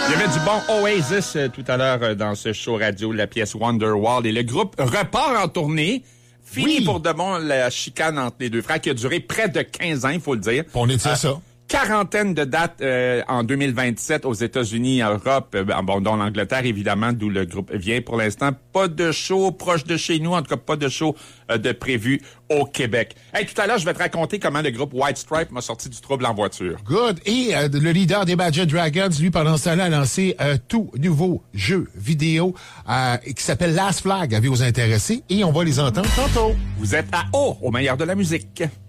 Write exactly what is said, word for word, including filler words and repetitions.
Il y avait du bon Oasis euh, tout à l'heure euh, dans ce show radio, la pièce Wonderwall. Et le groupe repart en tournée. Fini Oui. pour de bon la chicane entre les deux frères qui a duré près de quinze ans, il faut le dire. On étire Euh, ça. Quarantaine de dates euh, en deux mille vingt-sept aux États-Unis, en Europe, euh, bon, dont l'Angleterre, évidemment, d'où le groupe vient pour l'instant. Pas de show proche de chez nous, en tout cas pas de show euh, de prévu au Québec. Hey, tout à l'heure, je vais te raconter comment le groupe White Stripe m'a sorti du trouble en voiture. Good. Et euh, le leader des Imagine Dragons, lui, pendant ce temps-là, a lancé un tout nouveau jeu vidéo euh, qui s'appelle Last Flag. Avez-vous intéressé? Et on va les entendre tantôt. Vous êtes à O, au meilleur de la musique.